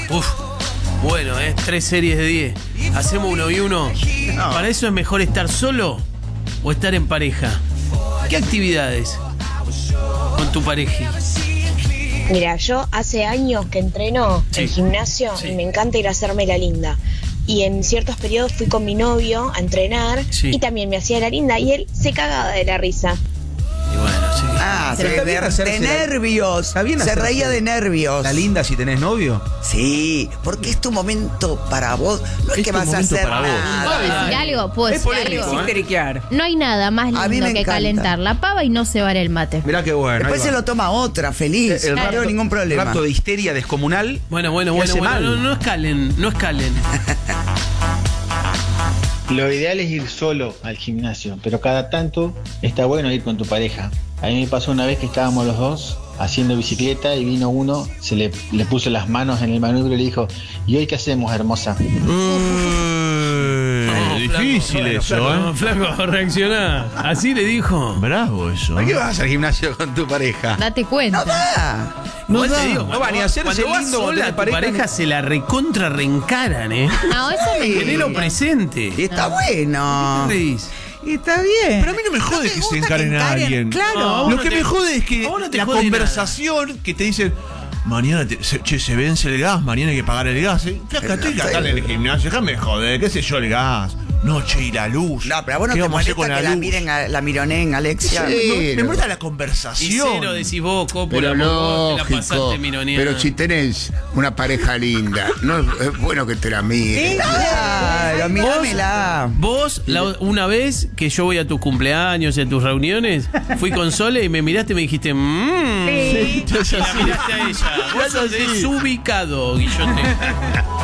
Uf, bueno, 3 series de 10. ¿Hacemos 1v1? No. ¿Para eso es mejor estar solo o estar en pareja? ¿Qué actividades con tu pareja? Mira, yo hace años que entreno en gimnasio y me encanta ir a hacerme la linda. Y en ciertos periodos fui con mi novio a entrenar y también me hacía la linda y él se cagaba de la risa. Y bueno, sí. De nervios. Se reía de nervios. La linda si tenés novio. Sí, porque es tu momento para vos. No es que vas a hacer nada. ¿Puedo decir algo? ¿Puedo decir algo? No hay nada más A mí lindo me que encanta. calentar la pava y no cebar el mate. Mirá qué bueno. Después se lo toma otra, feliz. No tengo ningún problema. Rapto de histeria descomunal. Bueno, hace mal. no escalen, no escalen. Lo ideal es ir solo al gimnasio, pero cada tanto está bueno ir con tu pareja. A mí me pasó una vez que estábamos los dos haciendo bicicleta y vino uno, le puso las manos en el manubrio y le dijo: ¿y hoy qué hacemos, hermosa? Difícil eso, Flaco, reaccioná. Así le dijo. Bravo eso. ¿Por qué vas al gimnasio con tu pareja? Date cuenta. No da. No te digo, no va ni a hacerse cuando vas lindo con sola, tu tu pareja, pareja se la recontra reencaran, No, eso me Tenelo presente. Y está bueno. ¿Qué te dices? Y está bien. Pero a mí no me jode que se encaren a alguien. Claro. No, Lo que me jode es que a vos no te la jode conversación que te dicen: mañana se vence el gas, mañana hay que pagar el gas. Flaca, estoy acá en el gimnasio, déjame joder, qué sé yo, el gas. No, che, y la luz. No, pero a vos no ¿Qué te vamos a hacer molesta con que la la luz? miren, la mironeen, Alexia. Me molesta la Y conversación. cero decís vos, Coppola, Pero vos te la lógico, pasaste mironeando. pero si tenés una pareja linda, no es bueno que te la mires. Claro, míramela. Vos, una vez que yo voy a tus cumpleaños y a tus reuniones, fui con Sole y me miraste y me dijiste, y la miraste a ella. Vos sos desubicado, Guillote.